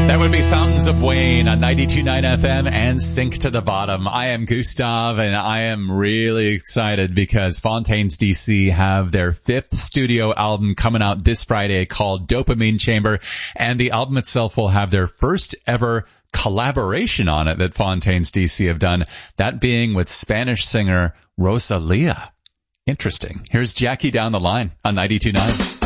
That would be Fountains of Wayne on 92.9 FM and Sink to the Bottom. I am Gustav, and I am really excited because Fontaines DC have their 5th studio album coming out this Friday called Dopamine Chamber, and the album itself will have their first ever collaboration on it that Fontaines DC have done, that being with Spanish singer Rosalia. Interesting. Here's Jackie Down the Line on 92.9.